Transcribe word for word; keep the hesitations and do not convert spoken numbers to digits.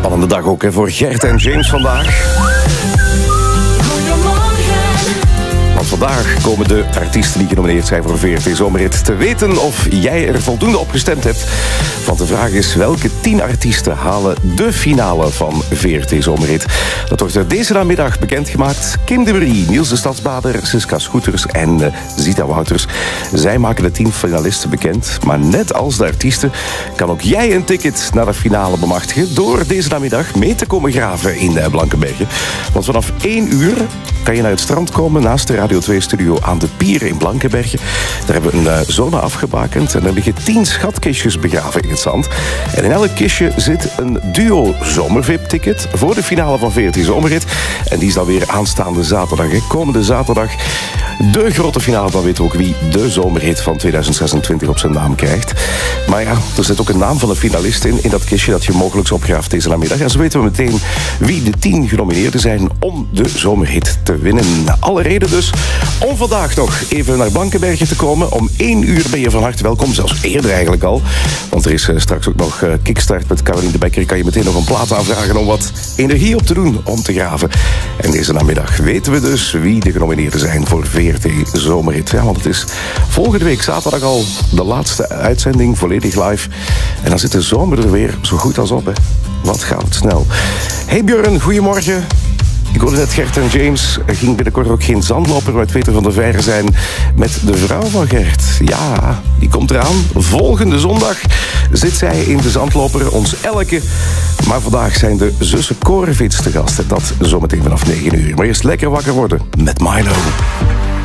Spannende dag ook hè, voor Gert en James vandaag. Want vandaag komen de artiesten die genomineerd zijn voor V R T Zomerhit te weten of jij er voldoende op gestemd hebt. Want de vraag is, welke tien artiesten halen de finale van V R T Zomerhit? Dat wordt deze namiddag bekendgemaakt. Kim de Brie, Niels de Stadsbader, Siska Scooters en uh, Zita Wouters. Zij maken de tien finalisten bekend. Maar net als de artiesten kan ook jij een ticket naar de finale bemachtigen door deze namiddag mee te komen graven in uh, Blankenberge. Want vanaf één uur kan je naar het strand komen naast de Radio twee-studio aan de Pier in Blankenberge. Daar hebben we een uh, zone afgebakend en er liggen tien schatkistjes begraven in het zand. En in elk kistje zit een duo zomer-V I P-ticket voor de finale van V R T Zomerhit. En die is dan weer aanstaande zaterdag. Hè. Komende zaterdag de grote finale. Dan weten we ook wie de zomerhit van tweeduizend zesentwintig op zijn naam krijgt. Maar ja, er zit ook een naam van een finalist in, in dat kistje dat je mogelijk opgraaft deze namiddag. En zo weten we meteen wie de tien genomineerden zijn om de zomerhit te winnen. Alle reden dus om vandaag nog even naar Blankenberge te komen. Om één uur ben je van harte welkom, zelfs eerder eigenlijk al. Want er is uh, straks ook nog uh, Kickstart met Caroline de Bekker. Kan je meteen nog een plaat aanvragen om wat energie op te doen om te graven. En deze namiddag weten we dus wie de genomineerden zijn voor V R T Zomerhit. Ja, want het is volgende week zaterdag al de laatste uitzending, volledig live. En dan zit de zomer er weer zo goed als op, hè. Wat gaat het snel. Hey Björn, goedemorgen. Ik hoorde net Gert en James ging binnenkort ook geen zandloper met Peter van der Veijren zijn met de vrouw van Gert. Ja, die komt eraan. Volgende zondag zit zij in de zandloper, ons elke. Maar vandaag zijn de zussen Korenvits te gast. En dat zometeen vanaf negen uur. Maar eerst lekker wakker worden met Milo.